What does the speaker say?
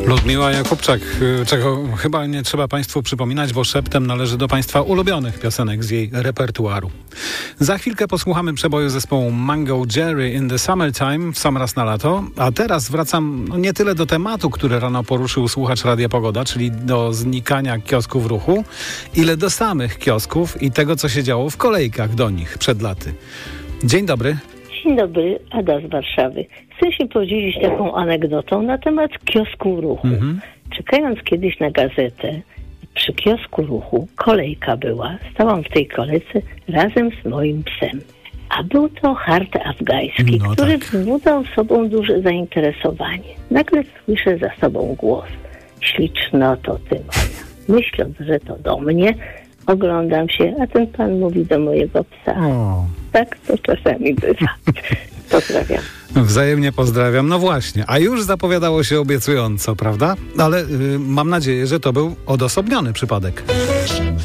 Ludmiła Jakubczak, czego chyba nie trzeba Państwu przypominać, bo szeptem należy do Państwa ulubionych piosenek z jej repertuaru. Za chwilkę posłuchamy przeboju zespołu Mango Jerry in the Summertime, w sam raz na lato, a teraz wracam nie tyle do tematu, który rano poruszył słuchacz Radia Pogoda, czyli do znikania kiosków ruchu, ile do samych kiosków i tego, co się działo w kolejkach do nich przed laty. Dzień dobry. Dzień dobry, Ada z Warszawy. Chcę się podzielić taką anegdotą na temat kiosku ruchu. Czekając kiedyś na gazetę, przy kiosku ruchu kolejka była. Stałam w tej kolejce razem z moim psem. A był to hart afgański, który wzbudzał sobą duże zainteresowanie. Nagle słyszę za sobą głos. Ślicznoto ty moja. Myśląc, że to do mnie, oglądam się, a ten pan mówi do mojego psa. Tak to czasami bywa. Pozdrawiam. Wzajemnie pozdrawiam. No właśnie, a już zapowiadało się obiecująco, prawda? Ale mam nadzieję, że to był odosobniony przypadek.